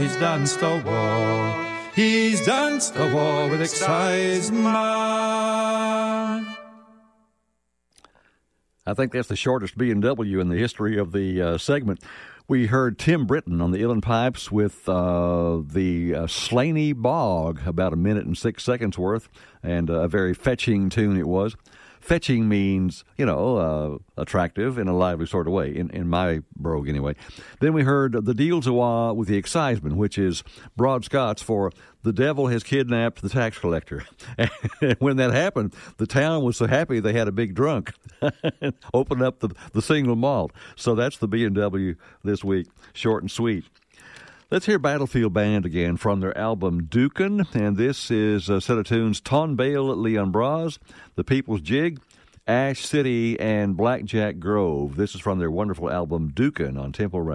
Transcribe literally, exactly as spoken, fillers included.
he's danced a war. He's danced a war with exciseman. I think that's the shortest B and W in the history of the uh, segment. We heard Tim Britton on the Uilleann Pipes with uh, the uh, Slaney Bog, about a minute and six seconds worth, and uh, a very fetching tune it was. Fetching means, you know, uh, attractive in a lively sort of way, in, in my brogue anyway. Then we heard the Deal-Zawa with the Exciseman, which is Broad Scots for the devil has kidnapped the tax collector. And when that happened, the town was so happy they had a big drunk. Opened up the, the single malt. So that's the B and W this week, short and sweet. Let's hear Battlefield Band again from their album Dukin, and this is a set of tunes, Ton Bale, Leon Braz, The People's Jig, Ash City, and Blackjack Grove. This is from their wonderful album Dukin on Temple Radio.